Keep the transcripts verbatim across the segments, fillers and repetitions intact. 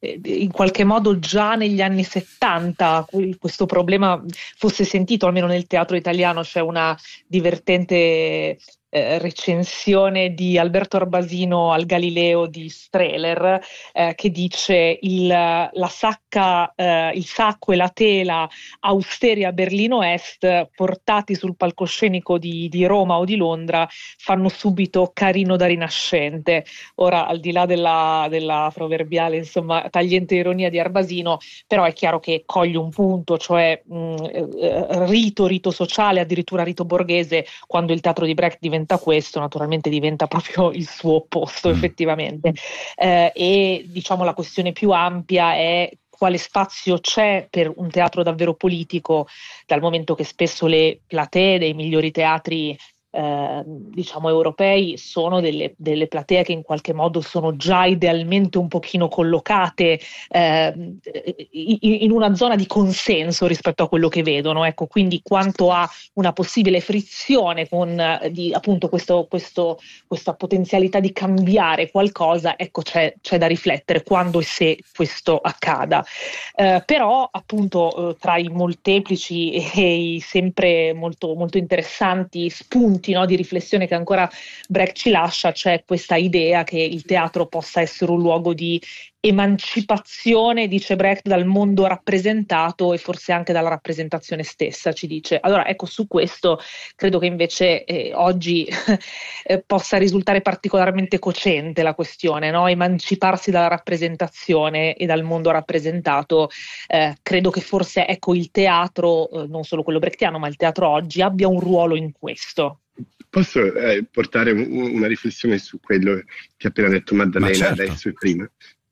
in qualche modo già negli anni settanta questo problema fosse sentito, almeno nel teatro italiano. C'è una divertente Eh, recensione di Alberto Arbasino al Galileo di Strehler, eh, che dice il, la sacca, eh, il sacco e la tela austeri a Berlino Est portati sul palcoscenico di, di Roma o di Londra fanno subito carino da rinascente. Ora, al di là della, della proverbiale insomma tagliente ironia di Arbasino, però è chiaro che coglie un punto, cioè mh, eh, rito, rito sociale, addirittura rito borghese. Quando il teatro di Brecht diventa questo, naturalmente diventa proprio il suo opposto, mm. effettivamente. Eh, e diciamo la questione più ampia è quale spazio c'è per un teatro davvero politico, dal momento che spesso le platee dei migliori teatri Eh, diciamo europei sono delle, delle platee che in qualche modo sono già idealmente un pochino collocate eh, in, in una zona di consenso rispetto a quello che vedono, ecco. Quindi quanto a una possibile frizione con eh, di, appunto questo, questo, questa potenzialità di cambiare qualcosa, ecco, c'è, c'è da riflettere quando e se questo accada. Eh, però appunto eh, tra i molteplici e, e i sempre molto, molto interessanti spunti, no, di riflessione che ancora Brecht ci lascia, c'è questa idea che il teatro possa essere un luogo di emancipazione, dice Brecht, dal mondo rappresentato e forse anche dalla rappresentazione stessa, ci dice. Allora ecco, su questo credo che invece eh, oggi eh, possa risultare particolarmente cocente la questione, no? Emanciparsi dalla rappresentazione e dal mondo rappresentato. Eh, credo che forse ecco il teatro, eh, non solo quello brechtiano, ma il teatro oggi abbia un ruolo in questo. Posso eh, portare un, una riflessione su quello che ha appena detto Maddalena, certo, adesso e prima?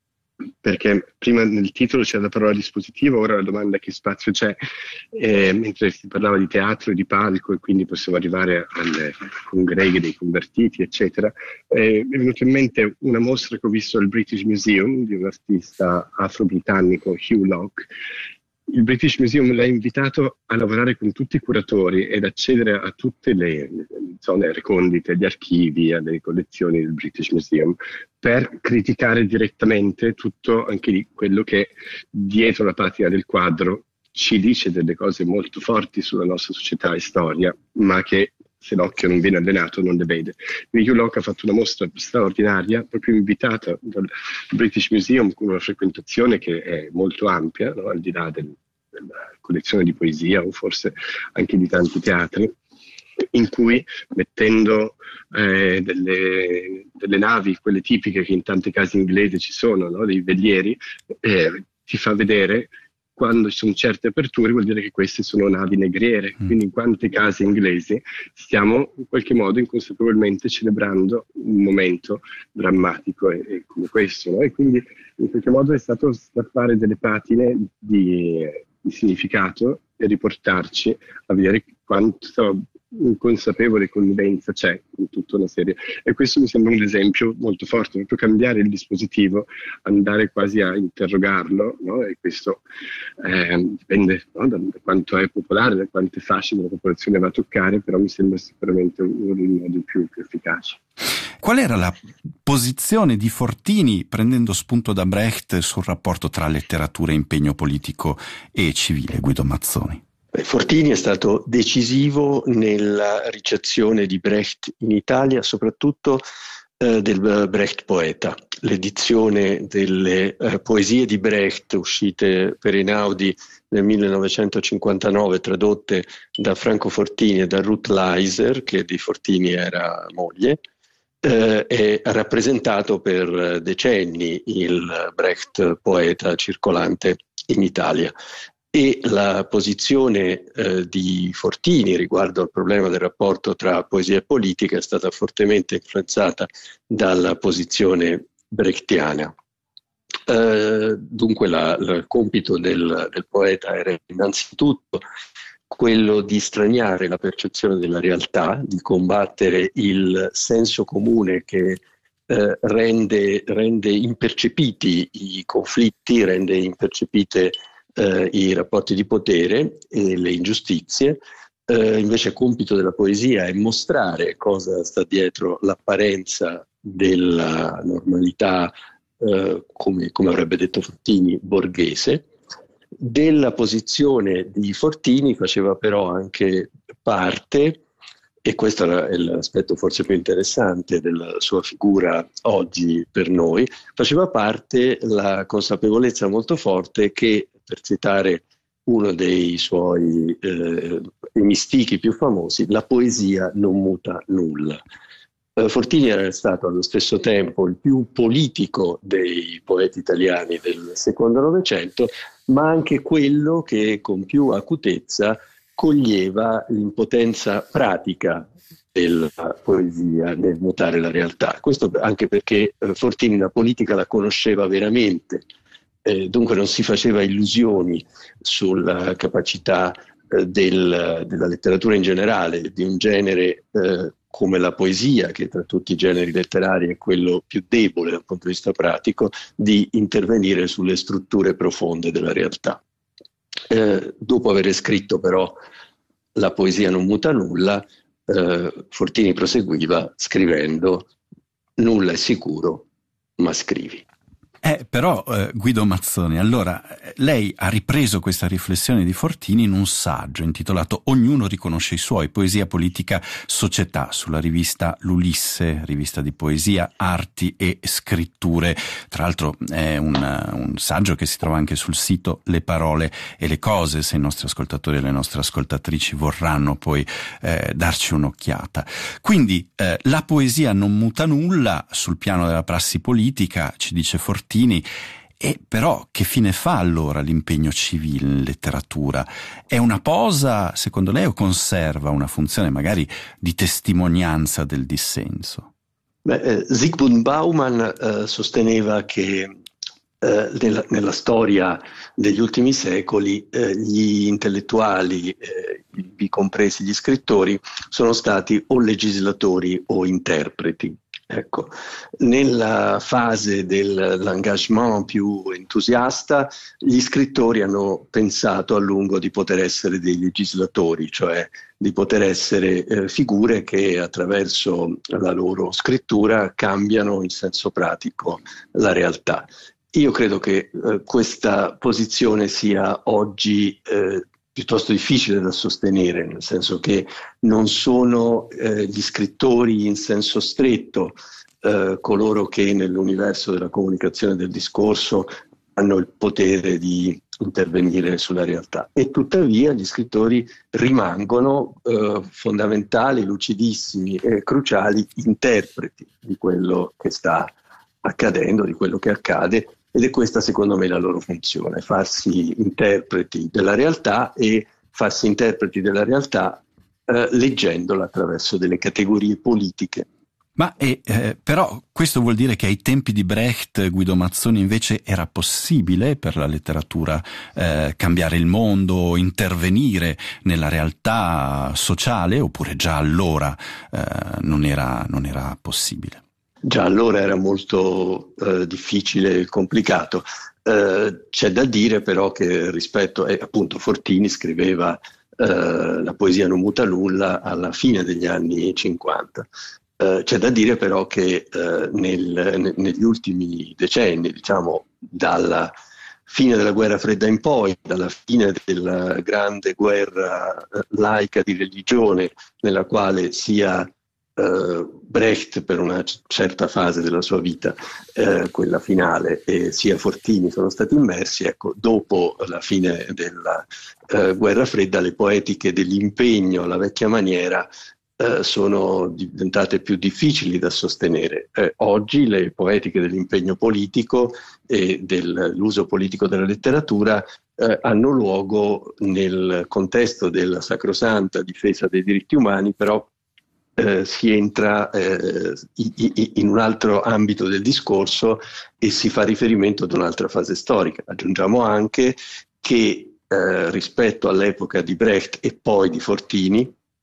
Perché prima nel titolo c'era la parola dispositivo, ora la domanda è che spazio c'è, eh, mentre si parlava di teatro e di palco e quindi possiamo arrivare alle congreghe dei convertiti eccetera. Eh, mi è venuta in mente una mostra che ho visto al British Museum di un artista afro-britannico, Hugh Locke. Il British Museum l'ha invitato a lavorare con tutti i curatori ed accedere a tutte le zone recondite, agli archivi, alle collezioni del British Museum, per criticare direttamente tutto anche lì quello che dietro la patina del quadro ci dice delle cose molto forti sulla nostra società e storia, ma che se l'occhio non viene allenato non le vede. Quindi Hugh Locke ha fatto una mostra straordinaria, proprio invitata dal British Museum, con una frequentazione che è molto ampia, no? Al di là del, della collezione di poesia o forse anche di tanti teatri, in cui mettendo eh, delle, delle navi, quelle tipiche che in tante case inglesi ci sono, no? Dei velieri, eh, ti fa vedere quando ci sono certe aperture, vuol dire che queste sono navi negriere. Mm. Quindi in quante case inglesi stiamo in qualche modo inconsapevolmente celebrando un momento drammatico e, e come questo, no? E quindi in qualche modo è stato strappare delle patine di, di significato e riportarci a vedere quanto inconsapevole connivenza c'è in tutta una serie, e questo mi sembra un esempio molto forte, proprio cambiare il dispositivo, andare quasi a interrogarlo, no? E questo eh, dipende, no? da, da quanto è popolare, da quanto è facile la popolazione va a toccare, però mi sembra sicuramente uno dei modi più, più efficaci. Qual era la posizione di Fortini, prendendo spunto da Brecht, sul rapporto tra letteratura e impegno politico e civile, Guido Mazzoni? Fortini è stato decisivo nella ricezione di Brecht in Italia, soprattutto eh, del Brecht poeta. L'edizione delle eh, poesie di Brecht uscite per Einaudi nel millenovecentocinquantanove, tradotte da Franco Fortini e da Ruth Leiser, che di Fortini era moglie, eh, e ha rappresentato per decenni il Brecht poeta circolante in Italia. E la posizione eh, di Fortini riguardo al problema del rapporto tra poesia e politica è stata fortemente influenzata dalla posizione brechtiana. Eh, dunque la, la, il compito del, del poeta era innanzitutto quello di straniare la percezione della realtà, di combattere il senso comune che eh, rende, rende impercepiti i conflitti, rende impercepite Uh, i rapporti di potere e le ingiustizie. Uh, invece il compito della poesia è mostrare cosa sta dietro l'apparenza della normalità eh, come, come avrebbe detto Fortini, borghese. Della posizione di Fortini faceva però anche parte, e questo è l'aspetto forse più interessante della sua figura oggi per noi, faceva parte la consapevolezza molto forte che, per citare uno dei suoi eh, emistichi più famosi, la poesia non muta nulla. Eh, Fortini era stato allo stesso tempo il più politico dei poeti italiani del secondo Novecento, ma anche quello che con più acutezza coglieva l'impotenza pratica della poesia nel mutare la realtà. Questo anche perché eh, Fortini la politica la conosceva veramente, eh, dunque non si faceva illusioni sulla capacità eh, del, della letteratura in generale, di un genere eh, come la poesia, che tra tutti i generi letterari è quello più debole dal punto di vista pratico, di intervenire sulle strutture profonde della realtà. Eh, dopo aver scritto però La poesia non muta nulla, eh, Fortini proseguiva scrivendo nulla è sicuro, ma scrivi. Eh, però, eh, Guido Mazzoni, allora, lei ha ripreso questa riflessione di Fortini in un saggio intitolato Ognuno riconosce i suoi, poesia, politica, società, sulla rivista L'Ulisse, rivista di poesia, arti e scritture. Tra l'altro è un, un saggio che si trova anche sul sito Le Parole e le Cose, se i nostri ascoltatori e le nostre ascoltatrici vorranno poi eh, darci un'occhiata. Quindi, eh, la poesia non muta nulla sul piano della prassi politica, ci dice Fortini. E però che fine fa allora l'impegno civile in letteratura? È una posa, secondo lei, o conserva una funzione magari di testimonianza del dissenso? Beh, eh, Zygmunt Bauman eh, sosteneva che eh, nella, nella storia degli ultimi secoli eh, gli intellettuali, eh, ivi compresi gli scrittori, sono stati o legislatori o interpreti. Ecco, nella fase dell'engagement più entusiasta, gli scrittori hanno pensato a lungo di poter essere dei legislatori, cioè di poter essere eh, figure che attraverso la loro scrittura cambiano in senso pratico la realtà. Io credo che eh, questa posizione sia oggi eh, piuttosto difficile da sostenere, nel senso che non sono eh, gli scrittori in senso stretto eh, coloro che nell'universo della comunicazione del discorso hanno il potere di intervenire sulla realtà, e tuttavia gli scrittori rimangono eh, fondamentali, lucidissimi e cruciali interpreti di quello che sta accadendo, di quello che accade. Ed è questa, secondo me, la loro funzione: farsi interpreti della realtà e farsi interpreti della realtà eh, leggendola attraverso delle categorie politiche. Ma eh, eh, però questo vuol dire che ai tempi di Brecht, Guido Mazzoni, invece era possibile per la letteratura eh, cambiare il mondo, intervenire nella realtà sociale, oppure già allora eh, non era, non era possibile? Già allora era molto eh, difficile e complicato. Eh, c'è da dire però che rispetto, eh, appunto Fortini scriveva eh, La poesia non muta nulla alla fine degli anni cinquanta. Eh, c'è da dire però che eh, nel, ne, negli ultimi decenni, diciamo dalla fine della guerra fredda in poi, dalla fine della grande guerra eh, laica di religione, nella quale sia Uh, Brecht per una c- certa fase della sua vita, uh, quella finale, e sia Fortini sono stati immersi, ecco, dopo la fine della uh, guerra fredda le poetiche dell'impegno alla vecchia maniera uh, sono diventate più difficili da sostenere. Uh, oggi le poetiche dell'impegno politico e dell'uso politico della letteratura uh, hanno luogo nel contesto della sacrosanta difesa dei diritti umani, però Eh, si entra eh, in un altro ambito del discorso e si fa riferimento ad un'altra fase storica. Aggiungiamo anche che eh, rispetto all'epoca di Brecht e poi di Fortini,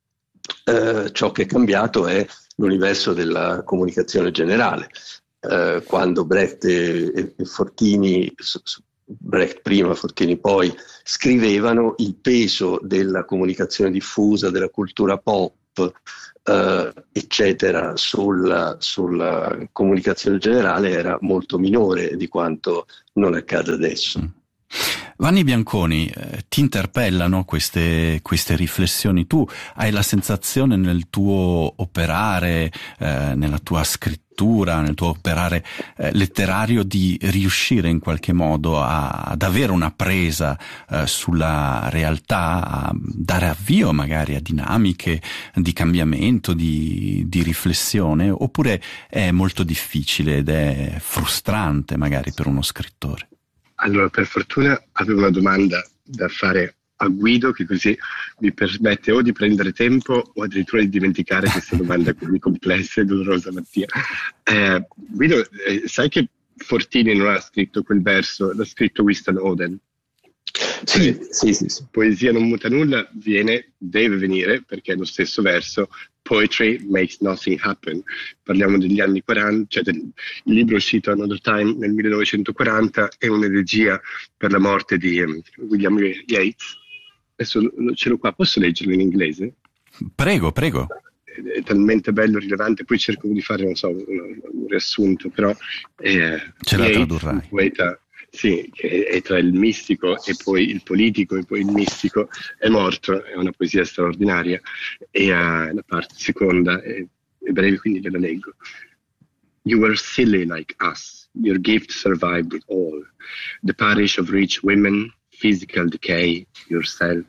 eh, ciò che è cambiato è l'universo della comunicazione generale. Eh, quando Brecht e, e Fortini, Brecht prima, Fortini poi, scrivevano, il peso della comunicazione diffusa, della cultura pop, eh, eccetera, sulla, sulla comunicazione generale era molto minore di quanto non accade adesso. Mm. Vanni Bianconi, eh, ti interpellano queste, queste riflessioni? Tu hai la sensazione nel tuo operare, eh, nella tua scrittura, nel tuo operare eh, letterario di riuscire in qualche modo a, ad avere una presa eh, sulla realtà, a dare avvio magari a dinamiche di cambiamento, di, di riflessione, oppure è molto difficile ed è frustrante magari per uno scrittore? Allora, per fortuna avevo una domanda da fare a Guido, che così mi permette o di prendere tempo o addirittura di dimenticare questa domanda così complessa e dolorosa, Mattia. Eh, Guido, eh, sai che Fortini non ha scritto quel verso, l'ha scritto Winston Oden? Sì, sì, sì, sì. Poesia non muta nulla viene, deve venire, perché è lo stesso verso, Poetry makes nothing happen. Parliamo degli anni quaranta, cioè del, il libro uscito Another Time nel millenovecentoquaranta è un'elegia per la morte di um, William Yeats. Adesso ce l'ho qua, posso leggerlo in inglese? Prego, prego. È, è talmente bello, rilevante, poi cerco di fare, non so, un, un riassunto, però eh, ce la Yeats, tradurrai. un poeta, sì, che è tra il mistico e poi il politico e poi il mistico, è morto, è una poesia straordinaria e uh, la parte seconda è, è breve, quindi ve la leggo. You were silly like us, your gift survived it all, the parish of rich women, physical decay, yourself.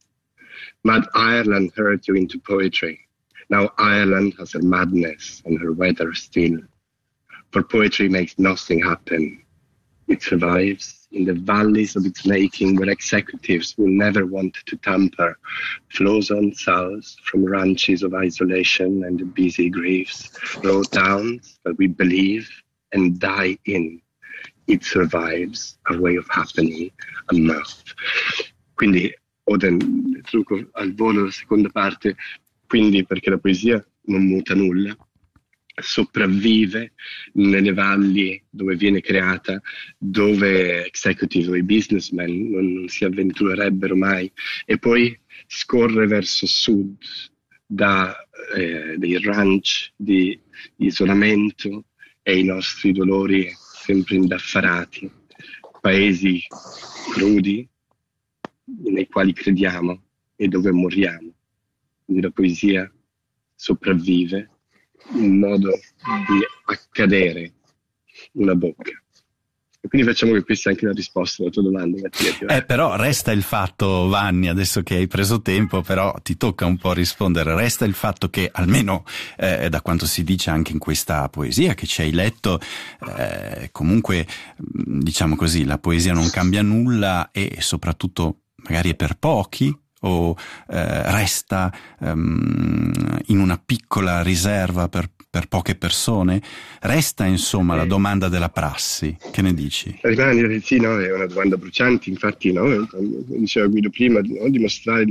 Mad Ireland hurt you into poetry, now Ireland has her madness and her weather still, for poetry makes nothing happen. It survives in the valleys of its making where executives will never want to tamper, flows on south from ranches of isolation and the busy griefs, road towns that we believe and die in. It survives a way of happening, a mouth. Quindi, Oden, trucco al volo, la seconda parte, quindi perché la poesia non muta nulla, sopravvive nelle valli dove viene creata, dove executive o i businessmen non si avventurerebbero mai, e poi scorre verso sud da eh, dei ranch di isolamento e i nostri dolori sempre indaffarati, paesi crudi nei quali crediamo e dove moriamo. Quindi la poesia sopravvive un modo di accadere una bocca. E quindi facciamo che questa è anche la risposta alla tua domanda, Mattia. Eh, però resta il fatto, Vanni, adesso che hai preso tempo, però ti tocca un po' rispondere, resta il fatto che almeno eh, da quanto si dice anche in questa poesia che ci hai letto, eh, comunque diciamo così, la poesia non cambia nulla e soprattutto magari è per pochi, o eh, resta um, in una piccola riserva per, per poche persone? Resta insomma la domanda della prassi, che ne dici? Rimane, sì, no, è una domanda bruciante, infatti, no, come diceva Guido prima, no, dimostrare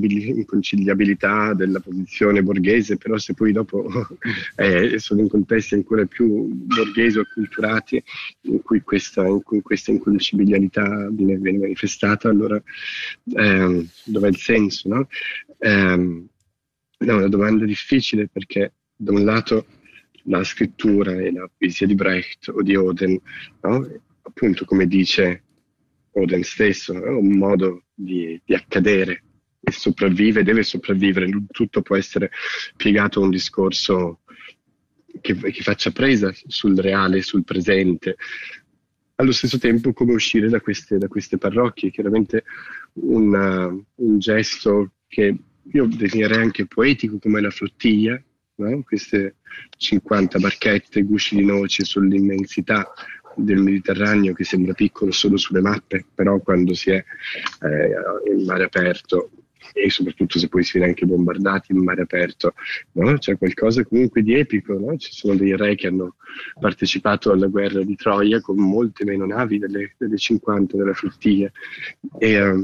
l'inconciliabilità della posizione borghese, però se poi dopo eh, sono in contesti ancora più borghesi o acculturati in cui questa, in cui questa inconciliabilità viene, viene manifestata, allora eh, dov'è il senso, no? Eh, no, è una domanda difficile perché da un lato la scrittura e la poesia di Brecht o di Oden, no? Appunto come dice Oden stesso, è un modo di, di accadere e sopravvive, deve sopravvivere, non tutto può essere piegato a un discorso che, che faccia presa sul reale, sul presente. Allo stesso tempo come uscire da queste, da queste parrocchie, chiaramente una, un gesto che io definirei anche poetico come la flottiglia, no? Queste cinquanta barchette, gusci di noce sull'immensità del Mediterraneo che sembra piccolo solo sulle mappe, però quando si è eh, in mare aperto e soprattutto se poi si viene anche bombardati in mare aperto, no? C'è qualcosa comunque di epico, no? Ci sono dei re che hanno partecipato alla guerra di Troia con molte meno navi delle, delle cinquanta della flottiglia e, uh,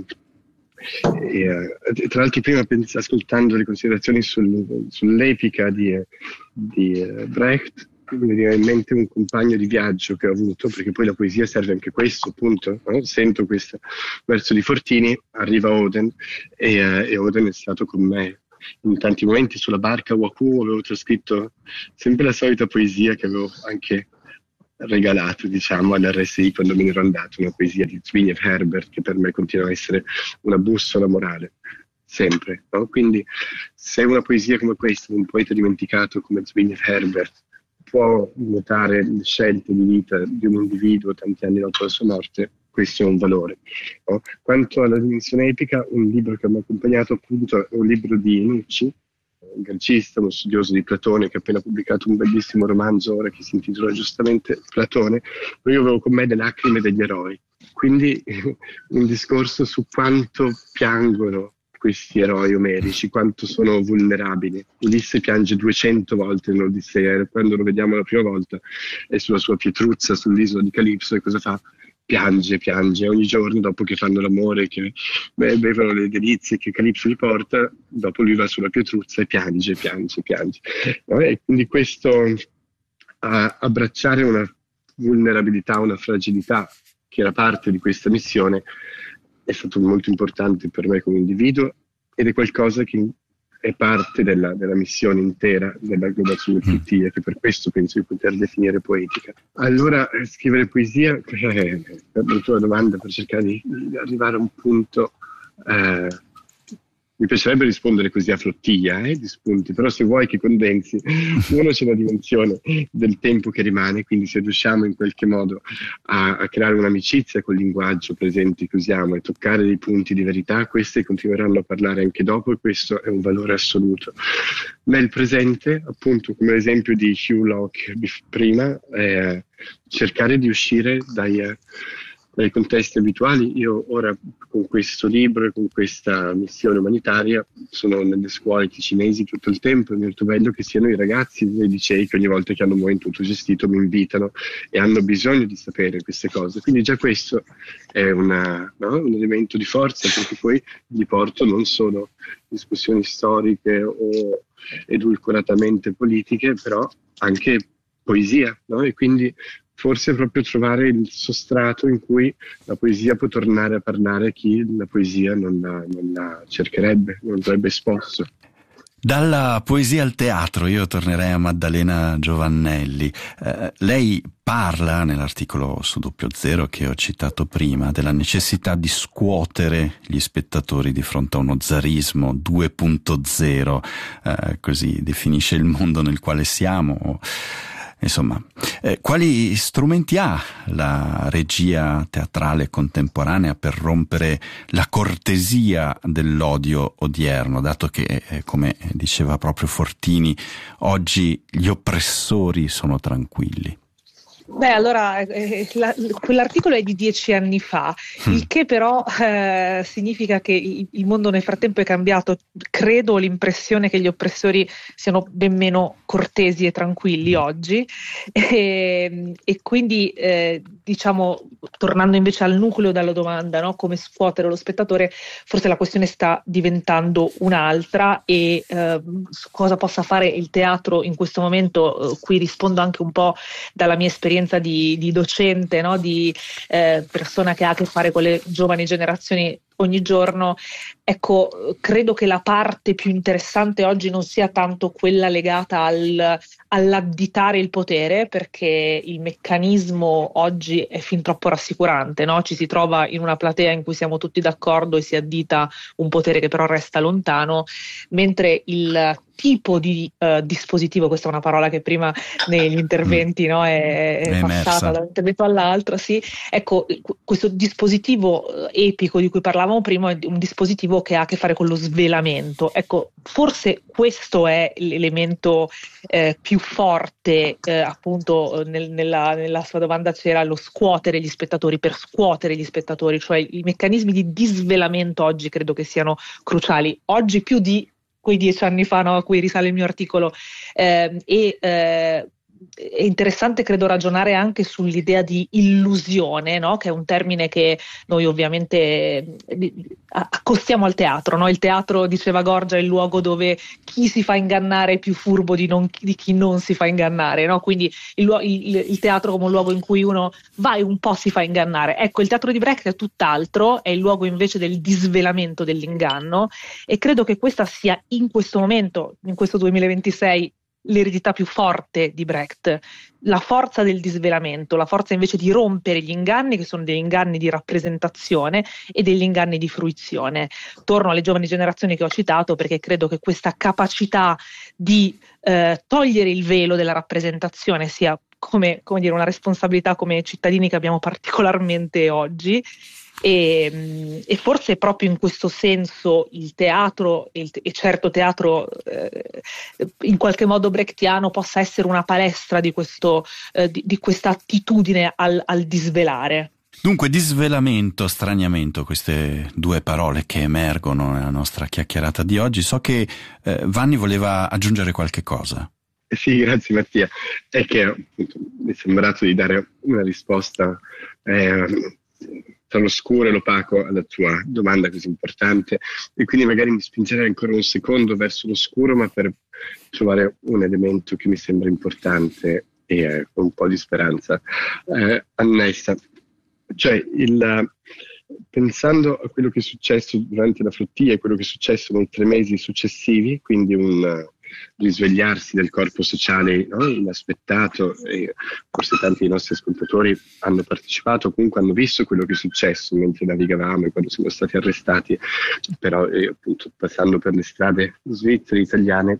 e uh, tra l'altro prima pens- ascoltando le considerazioni sul, sull'epica di, di uh, Brecht mi viene in mente un compagno di viaggio che ho avuto, perché poi la poesia serve anche questo, appunto, no? Sento questo verso di Fortini, arriva Oden e, uh, e Oden è stato con me in tanti momenti sulla barca Waku avevo trascritto sempre la solita poesia che avevo anche regalato, diciamo, all'R S I quando me ne ero andato, una poesia di Zbigniew Herbert che per me continua a essere una bussola morale, sempre, no? Quindi se una poesia come questa, un poeta dimenticato come Zbigniew Herbert può notare le scelte di vita di un individuo tanti anni dopo la sua morte, questo è un valore, no? Quanto alla dimensione epica, un libro che mi ha accompagnato appunto è un libro di Nucci, un grecista, uno studioso di Platone, che ha appena pubblicato un bellissimo romanzo ora che si intitola giustamente Platone. Io avevo con me le lacrime degli eroi, quindi un discorso su quanto piangono questi eroi omerici, quanto sono vulnerabili. Ulisse piange duecento volte nell'Odissea, quando lo vediamo la prima volta è sulla sua pietruzza sull'isola di Calipso, e cosa fa? Piange, piange, ogni giorno dopo che fanno l'amore, che beh, bevono le delizie che Calipso gli porta, dopo lui va sulla pietruzza e piange, piange, piange. No? E quindi questo, a, abbracciare una vulnerabilità, una fragilità che era parte di questa missione, è stato molto importante per me come individuo ed è qualcosa che è parte della, della missione intera della Global Solidarity, e che per questo penso di poter definire poetica. Allora, scrivere poesia eh, per la tua domanda, per cercare di, di arrivare a un punto, eh, mi piacerebbe rispondere così a flottiglia eh, di spunti, però se vuoi che condensi, uno c'è una dimensione del tempo che rimane, quindi se riusciamo in qualche modo a, a creare un'amicizia col linguaggio presente che usiamo e toccare dei punti di verità, questi continueranno a parlare anche dopo, e questo è un valore assoluto. Nel presente, appunto, come l'esempio di Hugh Locke prima, eh, cercare di uscire dai... Eh, dai contesti abituali. Io ora con questo libro e con questa missione umanitaria sono nelle scuole ticinesi tutto il tempo, è molto bello che siano i ragazzi dei licei che ogni volta che hanno un momento autogestito mi invitano e hanno bisogno di sapere queste cose, quindi già questo è una, no? un elemento di forza, perché poi gli porto non solo discussioni storiche o edulcoratamente politiche, però anche poesia, no? E quindi forse proprio trovare il sostrato in cui la poesia può tornare a parlare a chi la poesia non la, non la cercherebbe, non avrebbe esposto. Dalla poesia al teatro io tornerei a Maddalena Giovannelli. Eh, lei parla nell'articolo su Doppio Zero che ho citato prima della necessità di scuotere gli spettatori di fronte a uno zarismo due punto zero, eh, così definisce il mondo nel quale siamo. Insomma, eh, quali strumenti ha la regia teatrale contemporanea per rompere la cortesia dell'odio odierno, dato che, eh, come diceva proprio Fortini, oggi gli oppressori sono tranquilli? Beh, allora, eh, la, quell'articolo è di dieci anni fa, mm. il che però eh, significa che il, il mondo nel frattempo è cambiato. Credo ho l'impressione che gli oppressori siano ben meno cortesi e tranquilli mm. oggi, e, e quindi eh, diciamo, tornando invece al nucleo della domanda, no? Come scuotere lo spettatore, forse la questione sta diventando un'altra, e eh, su cosa possa fare il teatro in questo momento, eh, qui rispondo anche un po' dalla mia esperienza Di, di docente, no? Di eh, persona che ha a che fare con le giovani generazioni ogni giorno. Ecco, credo che la parte più interessante oggi non sia tanto quella legata al, all'additare il potere, perché il meccanismo oggi è fin troppo rassicurante, no? Ci si trova in una platea in cui siamo tutti d'accordo e si addita un potere che però resta lontano, mentre il tipo di uh, dispositivo, questa è una parola che prima negli interventi no, è, è passata da un intervento all'altro, sì. Ecco, questo dispositivo epico di cui parlavamo prima è un dispositivo che ha a che fare con lo svelamento. Ecco, forse questo è l'elemento eh, più forte, eh, appunto nel, nella, nella sua domanda c'era lo scuotere gli spettatori, per scuotere gli spettatori, cioè i meccanismi di disvelamento oggi credo che siano cruciali, oggi più di quei dieci anni fa, no, a cui risale il mio articolo, eh, e eh, è interessante, credo, ragionare anche sull'idea di illusione, no? Che è un termine che noi ovviamente accostiamo al teatro, no? Il teatro, diceva Gorgia, è il luogo dove chi si fa ingannare è più furbo di, non, di chi non si fa ingannare, no? Quindi il, il, il teatro come un luogo in cui uno va e un po' si fa ingannare. Ecco, il teatro di Brecht è tutt'altro, è il luogo invece del disvelamento dell'inganno, e credo che questa sia in questo momento, in questo duemilaventisei, l'eredità più forte di Brecht, la forza del disvelamento, la forza invece di rompere gli inganni, che sono degli inganni di rappresentazione e degli inganni di fruizione. Torno alle giovani generazioni che ho citato, perché credo che questa capacità di eh, togliere il velo della rappresentazione sia come, come dire, una responsabilità come cittadini che abbiamo particolarmente oggi. E, e forse proprio in questo senso il teatro, e, il, e certo teatro eh, in qualche modo brechtiano, possa essere una palestra di, questo, eh, di, di questa attitudine al, al disvelare. Dunque, disvelamento, straniamento, queste due parole che emergono nella nostra chiacchierata di oggi. So che eh, Vanni voleva aggiungere qualche cosa. Sì, grazie Mattia. È che appunto, mi è sembrato di dare una risposta eh, tra l'oscuro e l'opaco alla tua domanda così importante, e quindi magari mi spingerei ancora un secondo verso l'oscuro, ma per trovare un elemento che mi sembra importante e eh, con un po' di speranza eh, annessa. Cioè, il, pensando a quello che è successo durante la flottiglia e quello che è successo nei tre mesi successivi, quindi un risvegliarsi del corpo sociale, no? Inaspettato, e forse tanti dei nostri ascoltatori hanno partecipato, comunque hanno visto quello che è successo mentre navigavamo e quando siamo stati arrestati, però eh, appunto passando per le strade svizzere, italiane,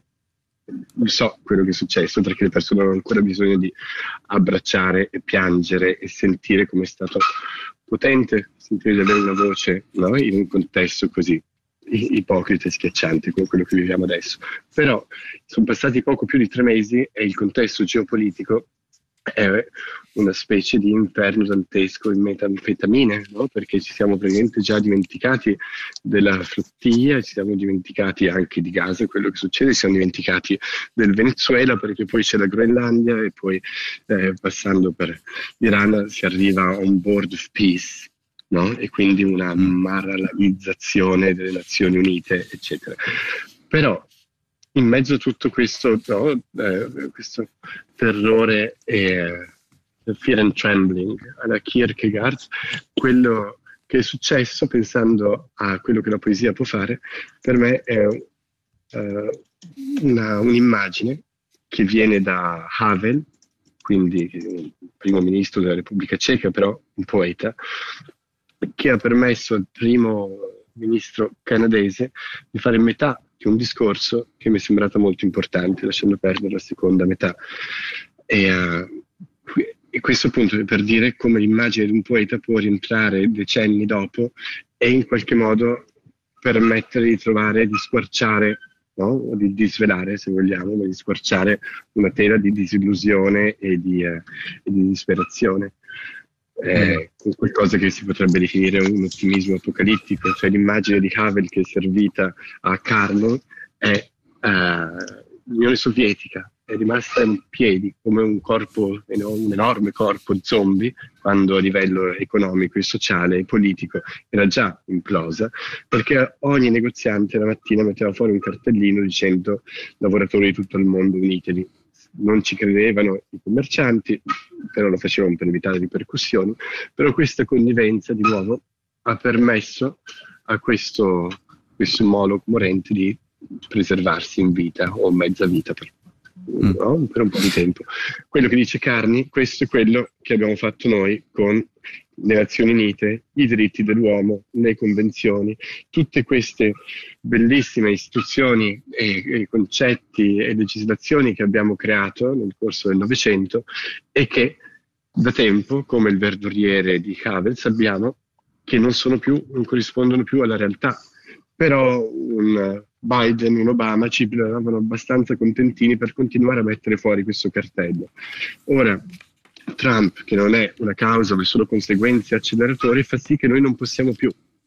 so quello che è successo, perché le persone hanno ancora bisogno di abbracciare e piangere e sentire come è stato potente sentire di avere una voce, no? In un contesto così ipocrita e schiacciante come quello che viviamo adesso. Però sono passati poco più di tre mesi e il contesto geopolitico è una specie di inferno dantesco in metanfetamine, no? Perché ci siamo praticamente già dimenticati della flottiglia, ci siamo dimenticati anche di Gaza, quello che succede, ci siamo dimenticati del Venezuela, perché poi c'è la Groenlandia e poi eh, passando per l'Iran si arriva a un board of peace, no? E quindi una maralizzazione delle Nazioni Unite, eccetera. Però in mezzo a tutto questo, no, eh, questo terrore e fear and trembling alla Kierkegaard, quello che è successo, pensando a quello che la poesia può fare, per me è uh, una, un'immagine che viene da Havel, quindi il primo ministro della Repubblica Ceca, però un poeta, che ha permesso al primo ministro canadese di fare metà di un discorso che mi è sembrato molto importante, lasciando perdere la seconda metà. E, uh, e questo appunto è per dire come l'immagine di un poeta può rientrare decenni dopo e in qualche modo permettere di trovare, di squarciare, no? O di disvelare, se vogliamo, ma di squarciare una tela di disillusione e di, uh, e di disperazione. Eh, qualcosa che si potrebbe definire un ottimismo apocalittico, cioè l'immagine di Havel che è servita a Carlo è uh, l'Unione Sovietica, è rimasta in piedi come un corpo, un enorme corpo zombie, quando a livello economico e sociale e politico era già implosa, perché ogni negoziante la mattina metteva fuori un cartellino dicendo lavoratori di tutto il mondo unitevi. Non ci credevano i commercianti, però lo facevano per evitare ripercussioni, però questa connivenza di nuovo ha permesso a questo, questo Moloch morente di preservarsi in vita o mezza vita per, mm. no? per un po' di tempo. Quello che dice Carni, questo è quello che abbiamo fatto noi con le Nazioni Unite, i diritti dell'uomo, le convenzioni, tutte queste bellissime istituzioni e, e concetti e legislazioni che abbiamo creato nel corso del Novecento e che da tempo, come il verduriere di Havel, sappiamo che non sono più, non corrispondono più alla realtà. Però un Biden, un Obama ci eravamo abbastanza contentini per continuare a mettere fuori questo cartello. Ora, Trump, che non è una causa ma solo conseguenze acceleratori, fa sì che noi non possiamo più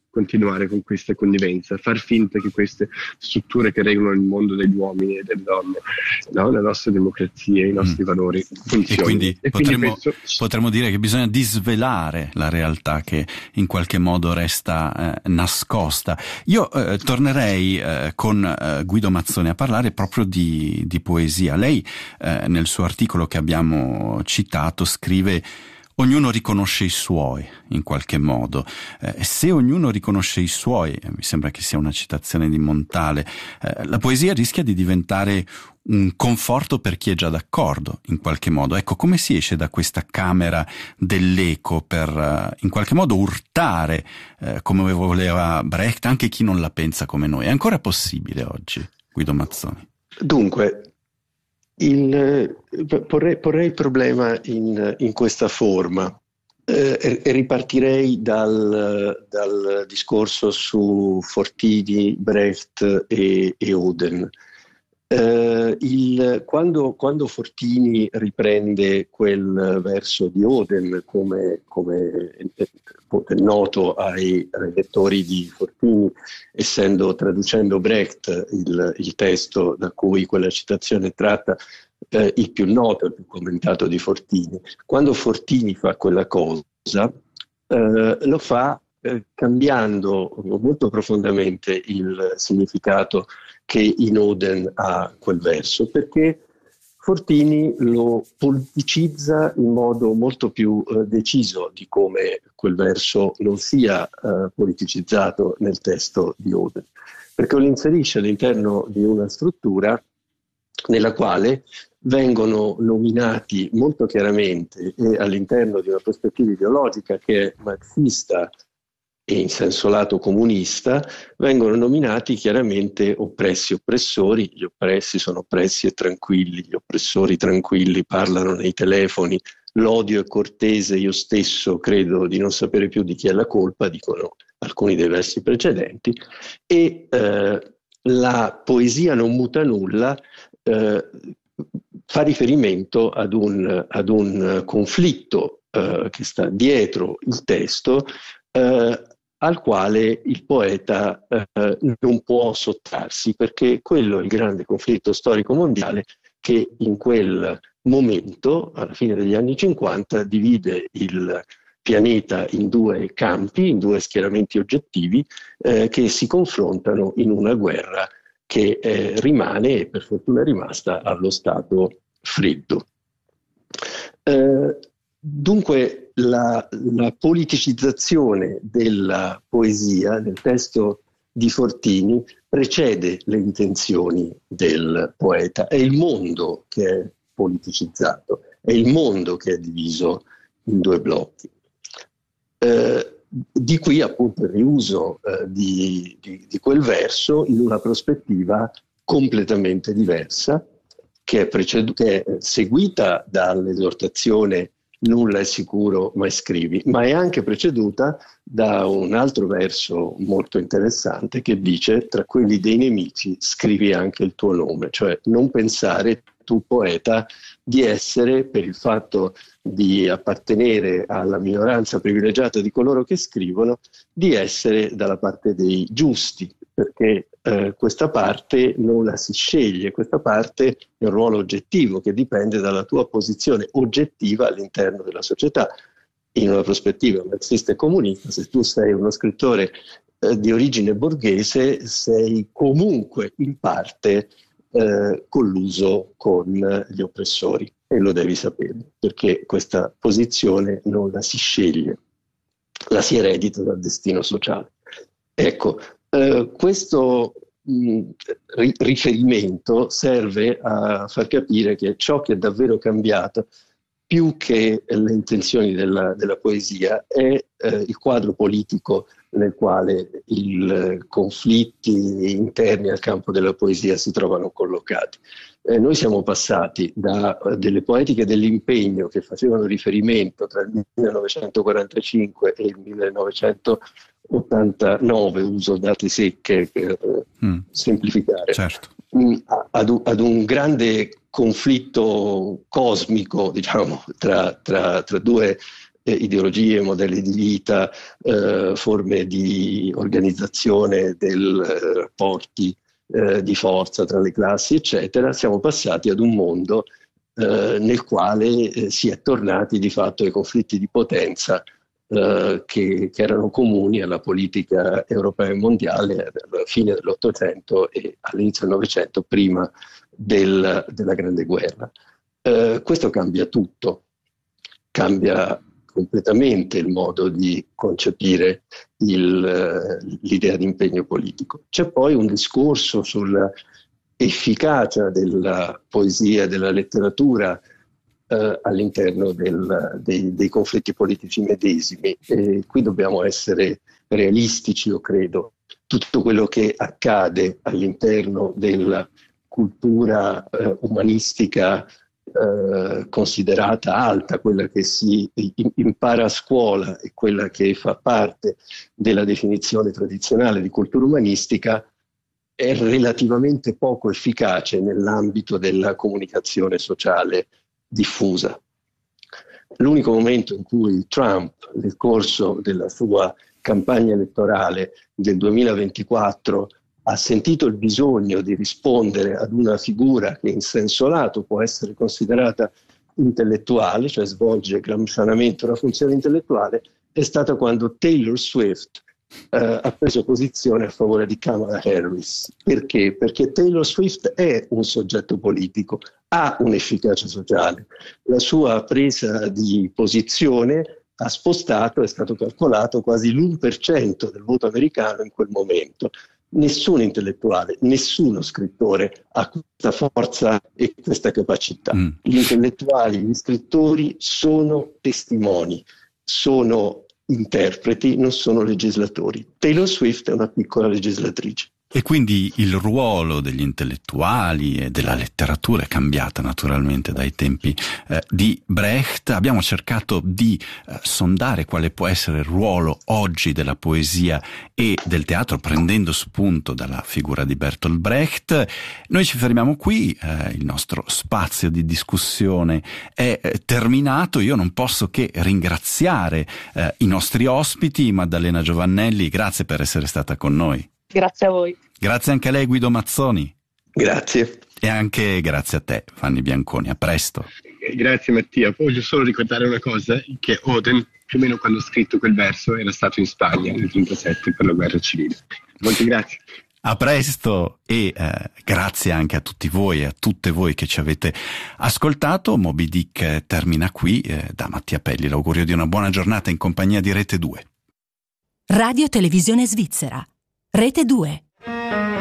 continuare con questa connivenza, far finta che queste strutture che regolano il mondo degli uomini e delle donne, no? La nostra democrazia, i nostri mm. valori funzionino. E quindi, e potremmo, quindi questo... potremmo dire che bisogna disvelare la realtà che in qualche modo resta eh, nascosta. Io eh, tornerei eh, con eh, Guido Mazzoni a parlare proprio di, di poesia. Lei eh, nel suo articolo che abbiamo citato scrive: ognuno riconosce i suoi, in qualche modo. Eh, se ognuno riconosce i suoi, eh, mi sembra che sia una citazione di Montale, eh, la poesia rischia di diventare un conforto per chi è già d'accordo, in qualche modo. Ecco, come si esce da questa camera dell'eco per, eh, in qualche modo, urtare, eh, come voleva Brecht, anche chi non la pensa come noi? È ancora possibile oggi, Guido Mazzoni? Dunque, Il, porrei, porrei il problema in, in questa forma eh, e ripartirei dal, dal discorso su Fortini, Brecht e, e Oden. Eh, il, quando, quando Fortini riprende quel verso di Oden, come, come è noto ai, ai lettori di Fortini, essendo traducendo Brecht il, il testo da cui quella citazione è tratta, eh, il più noto, il più commentato di Fortini, quando Fortini fa quella cosa, eh, lo fa eh, cambiando molto profondamente il significato che in Oden ha quel verso, perché Fortini lo politicizza in modo molto più eh, deciso di come quel verso non sia eh, politicizzato nel testo di Oden, perché lo inserisce all'interno di una struttura nella quale vengono nominati molto chiaramente, e all'interno di una prospettiva ideologica che è marxista e in senso lato comunista, vengono nominati chiaramente oppressi e oppressori. Gli oppressi sono oppressi e tranquilli, gli oppressori tranquilli parlano nei telefoni, l'odio è cortese, io stesso credo di non sapere più di chi è la colpa, dicono alcuni dei versi precedenti, e eh, la poesia non muta nulla eh, fa riferimento ad un, ad un conflitto eh, che sta dietro il testo, eh, al quale il poeta eh, non può sottrarsi, perché quello è il grande conflitto storico mondiale che in quel momento, alla fine degli anni cinquanta, divide il pianeta in due campi, in due schieramenti oggettivi eh, che si confrontano in una guerra che eh, rimane, e per fortuna è rimasta, allo stato freddo. Eh, dunque la, la politicizzazione della poesia, del testo di Fortini, precede le intenzioni del poeta. È il mondo che è politicizzato, è il mondo che è diviso in due blocchi. Eh, di qui appunto il riuso eh, di, di, di quel verso in una prospettiva completamente diversa, che è, precedu- che è seguita dall'esortazione nulla è sicuro ma scrivi, ma è anche preceduta da un altro verso molto interessante che dice: tra quelli dei nemici scrivi anche il tuo nome, cioè non pensare tu poeta di essere, per il fatto di appartenere alla minoranza privilegiata di coloro che scrivono, di essere dalla parte dei giusti, perché eh, questa parte non la si sceglie, questa parte è un ruolo oggettivo che dipende dalla tua posizione oggettiva all'interno della società. In una prospettiva marxista e comunista, se tu sei uno scrittore eh, di origine borghese, sei comunque in parte eh, colluso con gli oppressori, e lo devi sapere, perché questa posizione non la si sceglie, la si eredita dal destino sociale. Ecco, Uh, questo mh, ri- riferimento serve a far capire che ciò che è davvero cambiato, più che le intenzioni della, della poesia, è eh, il quadro politico nel quale i conflitti interni al campo della poesia si trovano collocati. Eh, noi siamo passati da uh, delle poetiche dell'impegno che facevano riferimento tra il millenovecentoquarantacinque e il millenovecentottantanove, uso date secche per mm. semplificare, certo. mh, ad, ad un grande conflitto cosmico, diciamo, tra, tra, tra due eh, ideologie, modelli di vita, eh, forme di organizzazione dei eh, rapporti eh, di forza tra le classi, eccetera, siamo passati ad un mondo eh, nel quale eh, si è tornati di fatto ai conflitti di potenza eh, che, che erano comuni alla politica europea e mondiale alla fine dell'Ottocento e all'inizio del Novecento, prima del, della Grande Guerra. Eh, questo cambia tutto, cambia completamente il modo di concepire il, l'idea di impegno politico. C'è poi un discorso sull'efficacia della poesia e della letteratura eh, all'interno del, dei, dei conflitti politici medesimi, e qui dobbiamo essere realistici, io credo. Tutto quello che accade all'interno della cultura eh, umanistica Eh, considerata alta, quella che si impara a scuola e quella che fa parte della definizione tradizionale di cultura umanistica, è relativamente poco efficace nell'ambito della comunicazione sociale diffusa. L'unico momento in cui Trump, nel corso della sua campagna elettorale del duemilaventiquattro, ha sentito il bisogno di rispondere ad una figura che in senso lato può essere considerata intellettuale, cioè svolge gramscianamente una funzione intellettuale, è stata quando Taylor Swift eh, ha preso posizione a favore di Kamala Harris. Perché? Perché Taylor Swift è un soggetto politico, ha un'efficacia sociale. La sua presa di posizione ha spostato, è stato calcolato, quasi l'uno per cento del voto americano in quel momento. Nessun intellettuale, nessuno scrittore ha questa forza e questa capacità. Mm. Gli intellettuali, gli scrittori sono testimoni, sono interpreti, non sono legislatori. Taylor Swift è una piccola legislatrice. E quindi il ruolo degli intellettuali e della letteratura è cambiata naturalmente dai tempi eh, di Brecht. Abbiamo cercato di eh, sondare quale può essere il ruolo oggi della poesia e del teatro, prendendo spunto dalla figura di Bertolt Brecht. Noi ci fermiamo qui, eh, il nostro spazio di discussione è eh, terminato. Io non posso che ringraziare eh, i nostri ospiti. Maddalena Giovannelli, grazie per essere stata con noi. Grazie a voi. Grazie anche a lei, Guido Mazzoni. Grazie. E anche grazie a te, Fanny Bianconi. A presto. Grazie Mattia. Voglio solo ricordare una cosa, che Oden, più o meno quando ho scritto quel verso, era stato in Spagna nel trentasette per la guerra civile. Molte grazie. A presto e eh, grazie anche a tutti voi e a tutte voi che ci avete ascoltato. Moby Dick termina qui. Eh, da Mattia Pelli l'augurio di una buona giornata in compagnia di Rete due. Radio Televisione Svizzera. Rete due.